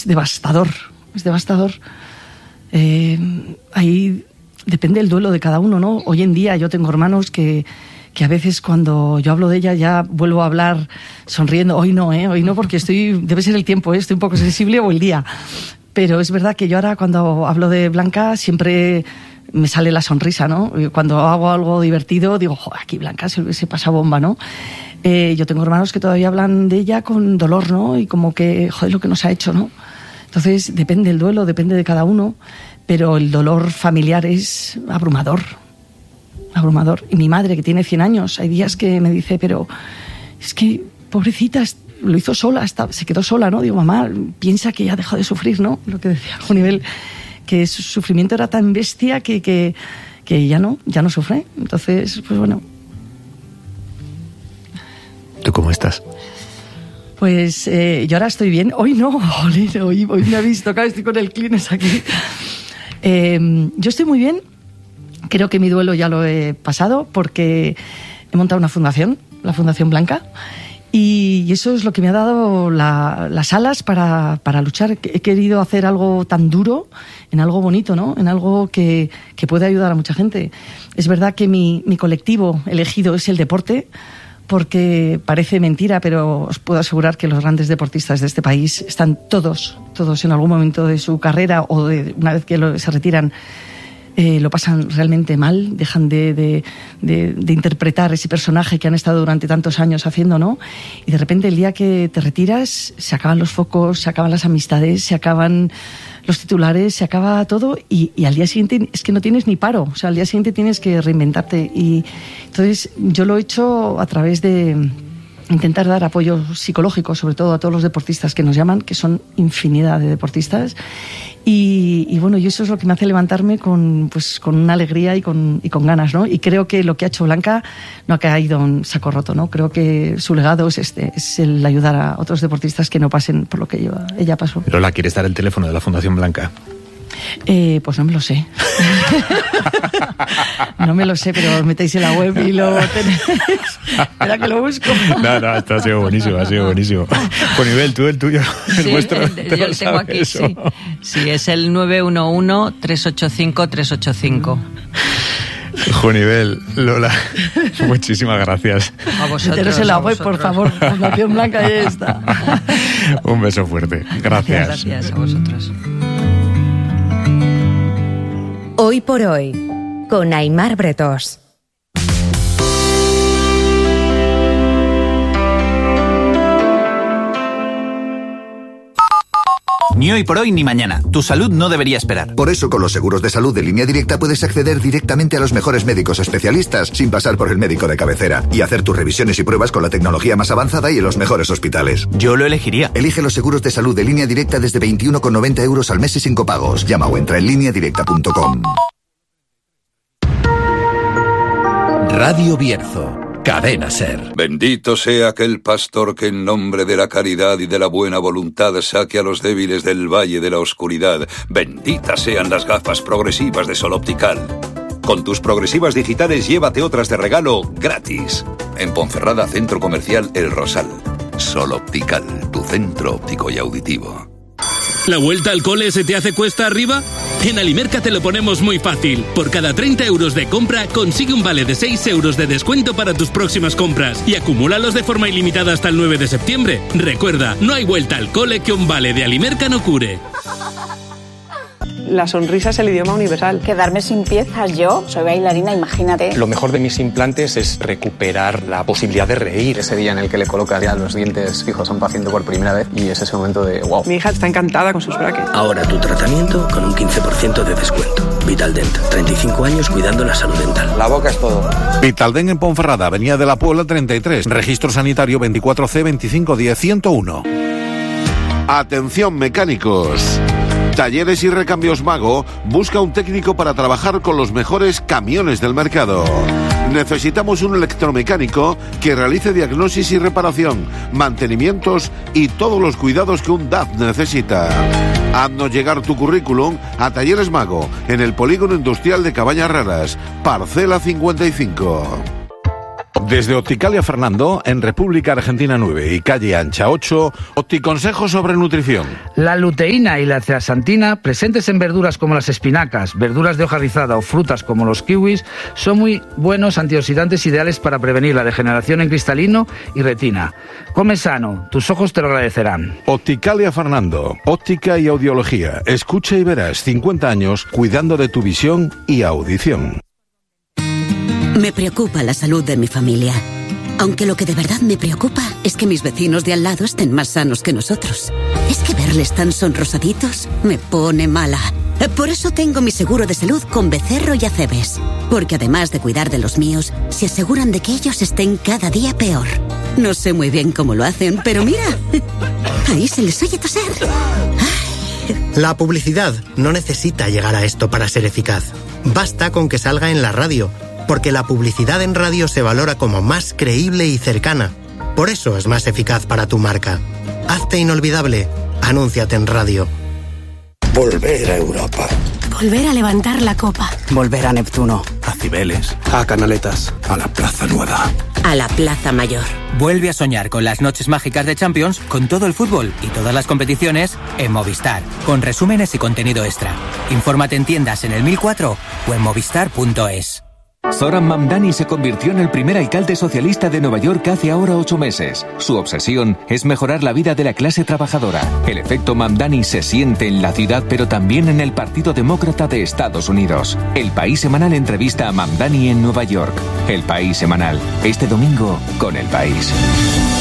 es devastador, es devastador. Ahí depende el duelo de cada uno, ¿no? Hoy en día yo tengo hermanos que a veces cuando yo hablo de ella ya vuelvo a hablar sonriendo. Hoy no, porque debe ser el tiempo, estoy un poco sensible o el día. Pero es verdad que yo ahora cuando hablo de Blanca siempre me sale la sonrisa, ¿no? Cuando hago algo divertido digo, joder, aquí Blanca se pasa bomba, ¿no? Yo tengo hermanos que todavía hablan de ella con dolor, ¿no? Y como que, joder, lo que nos ha hecho, ¿no? Entonces depende el duelo, depende de cada uno, pero el dolor familiar es abrumador. Y mi madre, que tiene 100 años, hay días que me dice, pero es que, pobrecita, lo hizo sola, se quedó sola, ¿no? Digo, mamá, piensa que ya dejó de sufrir, ¿no? Lo que decía Junivel, que su sufrimiento era tan bestia que ya no sufre. Entonces, pues bueno. ¿Tú cómo estás? Pues yo ahora estoy bien. Hoy no, hoy me habéis tocado, estoy con el Kleenex aquí. Yo estoy muy bien. Creo que mi duelo ya lo he pasado porque he montado una fundación, la Fundación Blanca, y eso es lo que me ha dado las alas para luchar. He querido hacer algo tan duro en algo bonito, ¿no? En algo que puede ayudar a mucha gente. Es verdad que mi colectivo elegido es el deporte, porque parece mentira, pero os puedo asegurar que los grandes deportistas de este país están todos en algún momento de su carrera o una vez que se retiran, lo pasan realmente mal, dejan de interpretar ese personaje que han estado durante tantos años haciendo, ¿no? Y de repente el día que te retiras se acaban los focos, se acaban las amistades, se acaban los titulares, se acaba todo y al día siguiente es que no tienes ni paro, o sea, al día siguiente tienes que reinventarte. Y entonces yo lo he hecho a través de intentar dar apoyo psicológico, sobre todo a todos los deportistas que nos llaman, que son infinidad de deportistas. Y bueno, y eso es lo que me hace levantarme con una alegría y con ganas, ¿no? Y creo que lo que ha hecho Blanca no ha caído en saco roto, ¿no? Creo que su legado es el ayudar a otros deportistas que no pasen por lo que ella pasó. Lola, ¿quieres dar el teléfono de la Fundación Blanca? Pues no me lo sé. No me lo sé, pero os metéis en la web y lo tenéis. Espera que lo busco. No, esto ha sido buenísimo. Junivel, tú el tuyo, el vuestro. Yo lo tengo aquí, sí. Sí, es el 911-385-385. Junivel, Lola, muchísimas gracias. A vosotros. Meteros en la web, por favor. Fundación Blanca, ahí está. Un beso fuerte. Gracias. Gracias a vosotros. Hoy por hoy, con Aimar Bretós. Ni hoy por hoy ni mañana. Tu salud no debería esperar. Por eso, con los seguros de salud de Línea Directa puedes acceder directamente a los mejores médicos especialistas sin pasar por el médico de cabecera y hacer tus revisiones y pruebas con la tecnología más avanzada y en los mejores hospitales. Yo lo elegiría. Elige los seguros de salud de Línea Directa desde 21,90 € al mes y sin copagos. Llama o entra en lineadirecta.com. Radio Bierzo. Cadena SER. Bendito sea aquel pastor que en nombre de la caridad y de la buena voluntad saque a los débiles del valle de la oscuridad. Benditas sean las gafas progresivas de Sol Optical. Con tus progresivas digitales llévate otras de regalo gratis. En Ponferrada, Centro Comercial El Rosal. Sol Optical, tu centro óptico y auditivo. ¿La vuelta al cole se te hace cuesta arriba? En Alimerca te lo ponemos muy fácil. Por cada 30 € de compra, consigue un vale de 6 € de descuento para tus próximas compras y acumúlalos de forma ilimitada hasta el 9 de septiembre. Recuerda, no hay vuelta al cole que un vale de Alimerca no cure. La sonrisa es el idioma universal. Quedarme sin piezas, yo soy bailarina, imagínate. Lo mejor de mis implantes es recuperar la posibilidad de reír. Ese día en el que le colocas ya los dientes fijos a un paciente por primera vez y es ese momento de wow. Mi hija está encantada con sus brackets. Ahora tu tratamiento con un 15% de descuento. Vitaldent, 35 años cuidando la salud dental. La boca es todo. Vitaldent en Ponferrada, Avenida de la Puebla 33. Registro sanitario 24C 2510 101. Atención mecánicos. Talleres y Recambios Mago busca un técnico para trabajar con los mejores camiones del mercado. Necesitamos un electromecánico que realice diagnosis y reparación, mantenimientos y todos los cuidados que un DAF necesita. Haznos llegar tu currículum a Talleres Mago, en el Polígono Industrial de Cabañas Raras, Parcela 55. Desde Opticalia Fernando, en República Argentina 9 y Calle Ancha 8, Opticonsejos sobre nutrición. La luteína y la zeaxantina, presentes en verduras como las espinacas, verduras de hoja rizada o frutas como los kiwis, son muy buenos antioxidantes ideales para prevenir la degeneración en cristalino y retina. Come sano, tus ojos te lo agradecerán. Opticalia Fernando, óptica y audiología. Escucha y verás 50 años cuidando de tu visión y audición. Me preocupa la salud de mi familia. Aunque lo que de verdad me preocupa es que mis vecinos de al lado estén más sanos que nosotros. Es que verles tan sonrosaditos me pone mala. Por eso tengo mi seguro de salud con Becerro y Acebes. Porque además de cuidar de los míos, se aseguran de que ellos estén cada día peor. No sé muy bien cómo lo hacen, pero mira, ahí se les oye toser. La publicidad no necesita llegar a esto para ser eficaz. Basta con que salga en la radio. Porque la publicidad en radio se valora como más creíble y cercana. Por eso es más eficaz para tu marca. Hazte inolvidable. Anúnciate en radio. Volver a Europa. Volver a levantar la copa. Volver a Neptuno. A Cibeles. A Canaletas. A la Plaza Nueva. A la Plaza Mayor. Vuelve a soñar con las noches mágicas de Champions, con todo el fútbol y todas las competiciones en Movistar, con resúmenes y contenido extra. Infórmate en tiendas en el 1004 o en movistar.es. Zoran Mamdani se convirtió en el primer alcalde socialista de Nueva York hace ahora 8 meses. Su obsesión es mejorar la vida de la clase trabajadora. El efecto Mamdani se siente en la ciudad, pero también en el Partido Demócrata de Estados Unidos. El País Semanal entrevista a Mamdani en Nueva York. El País Semanal, este domingo con El País.